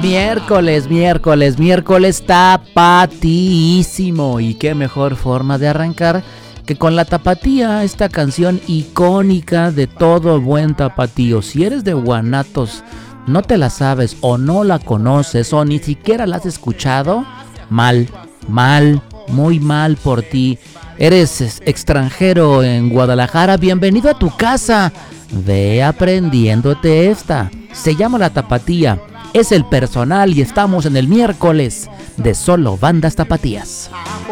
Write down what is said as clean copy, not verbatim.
miércoles tapatíísimo. Y qué mejor forma de arrancar que con la Tapatía, esta canción icónica de todo buen tapatío. Si eres de Guanatos, no te la sabes o no la conoces o ni siquiera la has escuchado, mal, muy mal por ti. Eres extranjero en Guadalajara, bienvenido a tu casa. Ve aprendiéndote esta. Se llama La Tapatía, es el personal y estamos en el miércoles de Solo Bandas Tapatías.